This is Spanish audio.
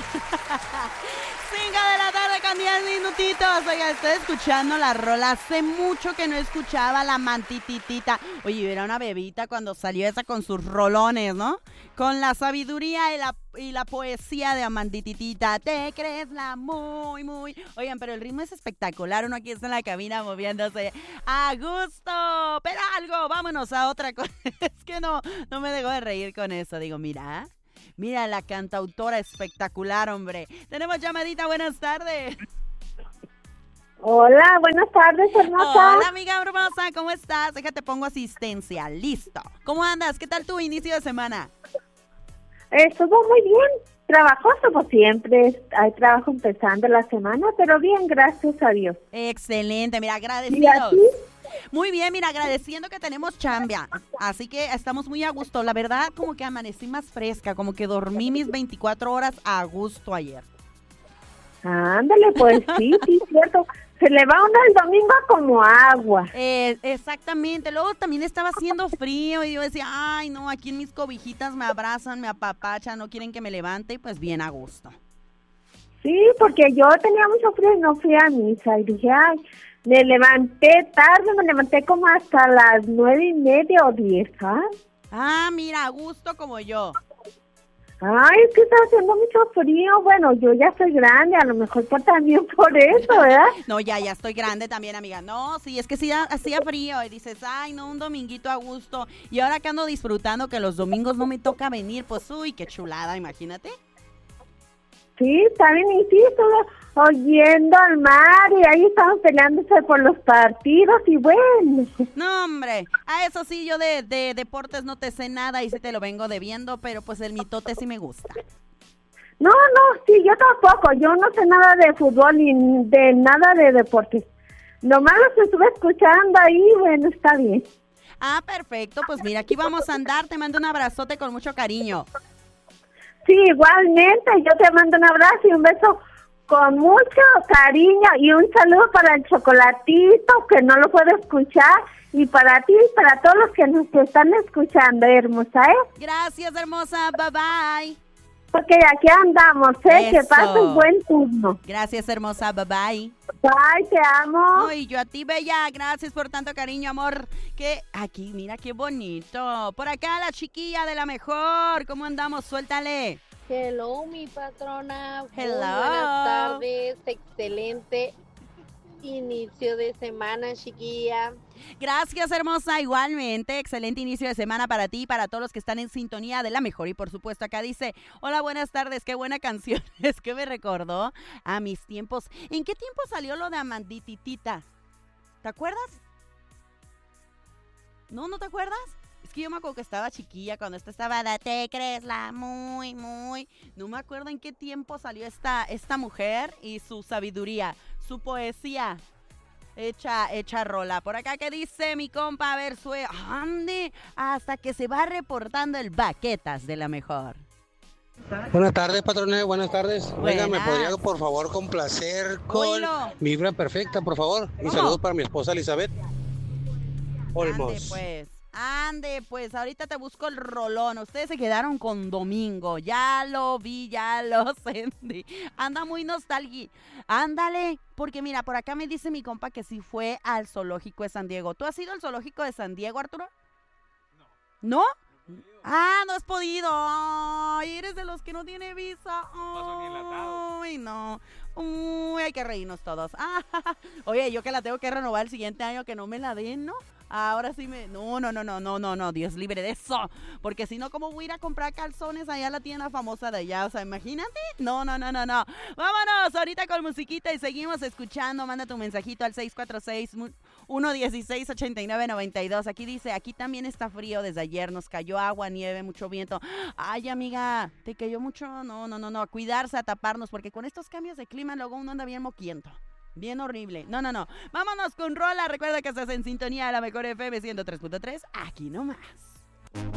de la tarde con 10 minutitos. Oiga, estoy escuchando la rola. Hace mucho que no escuchaba la mantititita. Oye, era una bebita cuando salió esa con sus rolones, ¿no? Con la sabiduría y la poesía de Amandititita. Te crees la muy, muy. Oigan, pero el ritmo es espectacular. Uno aquí está en la cabina moviéndose a gusto. Pero algo, vámonos a otra cosa. Es que no me dejo de reír con eso. Digo, mira la cantautora espectacular, hombre. Tenemos llamadita, buenas tardes. Hola, buenas tardes, hermosa. Hola, amiga hermosa, ¿cómo estás? Déjate, pongo asistencia, listo. ¿Cómo andas? ¿Qué tal tu inicio de semana? Estuvo muy bien, trabajoso como siempre. Hay trabajo empezando la semana, pero bien, gracias a Dios. Excelente, mira, ¿Y agradecidos. a ti? Muy bien, mira, agradeciendo que tenemos chambia. Así que estamos muy a gusto. La verdad, como que amanecí más fresca, como que dormí mis 24 horas a gusto ayer. Ándale, pues sí, cierto. Se le va uno el domingo como agua. Exactamente. Luego también estaba haciendo frío y yo decía, ay, no, aquí en mis cobijitas me abrazan, me apapachan, no quieren que me levante y pues bien a gusto. Sí, porque yo tenía mucho frío y no fui a misa. Y dije, ay, me levanté tarde, me levanté como hasta las 9:30 o 10, ¿ah? Ah, mira, a gusto como yo. Ay, es que está haciendo mucho frío. Bueno, yo ya soy grande, a lo mejor también por eso, ¿verdad? No, ya estoy grande también, amiga. No, sí, es que sí hacía frío y dices, ay, no, un dominguito a gusto. Y ahora que ando disfrutando que los domingos no me toca venir, pues, uy, qué chulada, imagínate. Sí, también y sí, todo oyendo al mar y ahí estaban peleándose por los partidos y bueno. No, hombre, a eso sí, yo de deportes no te sé nada y sí te lo vengo debiendo, pero pues el mitote sí me gusta. No, sí, yo tampoco, yo no sé nada de fútbol ni de nada de deportes. Nomás los estuve escuchando ahí, bueno, está bien. Ah, perfecto, pues mira, aquí vamos a andar, te mando un abrazote con mucho cariño. Sí, igualmente, yo te mando un abrazo y un beso con mucho cariño y un saludo para el chocolatito que no lo puedo escuchar y para ti y para todos los que nos están escuchando, hermosa, ¿eh? Gracias, hermosa, bye bye. Porque aquí andamos, ¿eh? Eso. Que pasen buen turno. Gracias, hermosa, bye bye. Bye, te amo. Ay, yo a ti, bella, gracias por tanto cariño, amor. Que aquí, mira qué bonito. Por acá la chiquilla de la mejor. ¿Cómo andamos? Suéltale. Hello, mi patrona. Hello. Muy buenas tardes. Excelente inicio de semana, chiquilla. Gracias, hermosa. Igualmente, excelente inicio de semana para ti y para todos los que están en sintonía de la mejor. Y por supuesto, acá dice, hola, buenas tardes, qué buena canción. Es que me recordó a mis tiempos. ¿En qué tiempo salió lo de Amandititita? ¿Te acuerdas? ¿No te acuerdas? Es que yo me acuerdo que estaba chiquilla cuando esta estaba de te crees la muy, muy. No me acuerdo en qué tiempo salió esta mujer y su sabiduría, su poesía. Hecha rola. Por acá que dice mi compa, a ver, ande, hasta que se va reportando el Baquetas de la mejor. Buenas tardes, patrones, buenas tardes. Oiga, ¿me Buenas. podría por favor complacer con Oílo. Vibra Perfecta, por favor? Y ¿Cómo? saludos para mi esposa Elizabeth Olmos. Ande pues, ahorita te busco el rolón. Ustedes se quedaron con Domingo. Ya lo vi, ya lo sentí. Anda muy nostálgico. Ándale, porque mira, por acá me dice mi compa que sí fue al zoológico de San Diego. ¿Tú has ido al zoológico de San Diego, Arturo? ¿No? Ah, no has podido. Ay, eres de los que no tiene visa. Ay, no. Uy, hay que reírnos todos. Ah, oye, yo que la tengo que renovar el siguiente año, que no me la den, ¿no? Ahora sí No, Dios libre de eso. Porque si no, ¿cómo voy a ir a comprar calzones allá a la tienda famosa de allá? O sea, imagínate. No. Vámonos ahorita con musiquita y seguimos escuchando. Manda tu mensajito al 646-116-8992. Aquí dice, aquí también está frío desde ayer. Nos cayó agua, nieve, mucho viento. Ay, amiga, ¿te cayó mucho? No. A cuidarse, a taparnos, porque con estos cambios de clima luego uno anda bien moquiento. Bien horrible. No. Vámonos con rola. Recuerda que estás en sintonía de la mejor FM 103.3. Aquí nomás.